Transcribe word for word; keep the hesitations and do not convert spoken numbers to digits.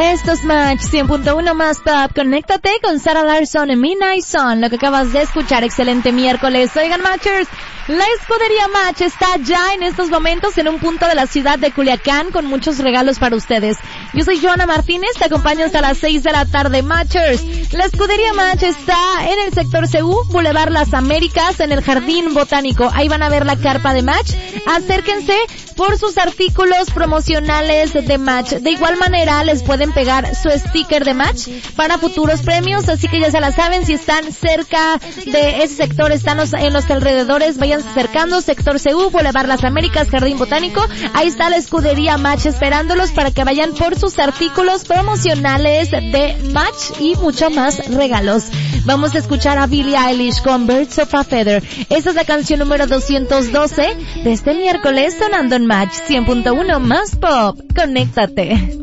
Esto es Match cien punto uno más Pop. Conéctate con Sarah Larson en Midnight Sun. Lo que acabas de escuchar, excelente miércoles. Oigan, Matchers, la escudería Match está ya en estos momentos en un punto de la ciudad de Culiacán con muchos regalos para ustedes. Yo soy Joana Martínez, te acompaño hasta las seis de la tarde, Matchers. La escudería Match está en el sector C U, Boulevard Las Américas, en el Jardín Botánico. Ahí van a ver la carpa de Match. Acérquense por sus artículos promocionales de Match. De igual manera, les pueden pegar su sticker de Match para futuros premios, así que ya se la saben, si están cerca de ese sector, están en los alrededores, vayan acercando, sector C U, Boulevard Las Américas, Jardín Botánico, ahí está la escudería Match esperándolos para que vayan por sus artículos promocionales de Match y mucho más regalos. Vamos a escuchar a Billie Eilish con Birds of a Feather. Esta es la canción número doscientos doce de este miércoles sonando en Match cien punto uno más Pop. Conéctate.